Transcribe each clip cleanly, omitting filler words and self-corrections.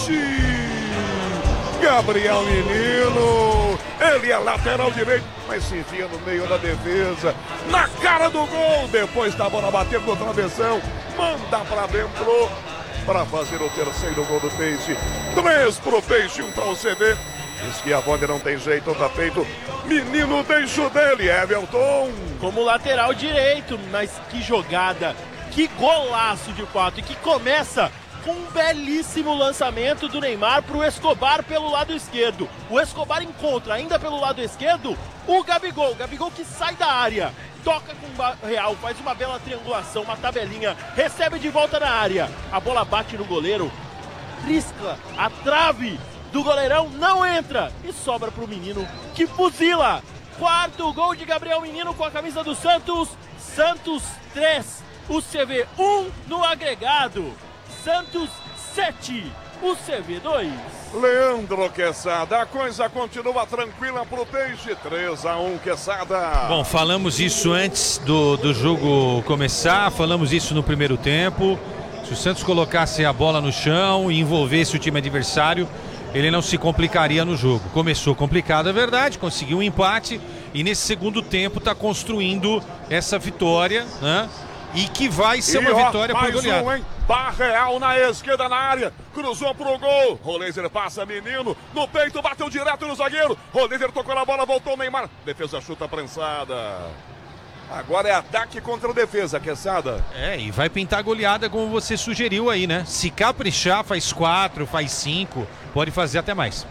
Gabriel Menino, ele é lateral direito, mas se enfia no meio da defesa, na cara do gol, depois da bola bater no travessão, manda pra dentro, para fazer o terceiro gol do Peixe. 3 pro Peixe, 1 para o CV. Diz que a Vonda não tem jeito, tá feito. Menino, deixa o dele, Everton. Como lateral direito, mas que jogada, que golaço de fato, e que começa com um belíssimo lançamento do Neymar para o Escobar pelo lado esquerdo. O Escobar encontra ainda pelo lado esquerdo o Gabigol. Gabigol que sai da área, toca com o Real, faz uma bela triangulação, uma tabelinha, recebe de volta na área. A bola bate no goleiro, risca a trave do goleirão, não entra e sobra para o Menino que fuzila. 4º gol de Gabriel Menino com a camisa do Santos. Santos 3, o CV 1 no agregado. Santos 7, o CV 2. Leandro Quesada, a coisa continua tranquila pro Peixe, 3-1 Quesada. Bom, falamos isso antes do jogo começar, falamos isso no primeiro tempo. Se o Santos colocasse a bola no chão e envolvesse o time adversário, ele não se complicaria no jogo. Começou complicado, é verdade, conseguiu um empate e nesse segundo tempo está construindo essa vitória, né? E que vai ser uma vitória por goleada. Tá Real na esquerda na área, cruzou pro gol, Roleiser passa, Menino, no peito, bateu direto no zagueiro, Roleiser tocou na bola, voltou Neymar, defesa chuta prensada. Agora é ataque contra defesa, Quesada. E vai pintar goleada como você sugeriu aí, né? Se caprichar, faz 4, faz 5, pode fazer até mais.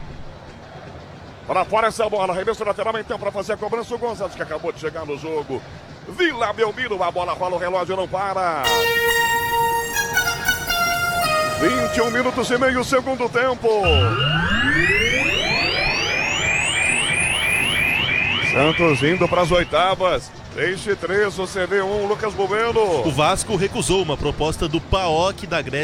Para fora essa bola, arremesso lateral então para fazer a cobrança, o Gonçalves que acabou de chegar no jogo. Vila Belmiro, a bola rola, o relógio não para. 21 minutos e meio, segundo tempo. Santos indo para as oitavas. Peixe 3, o CV 1, Lucas Bueno. O Vasco recusou uma proposta do PAOK da Grécia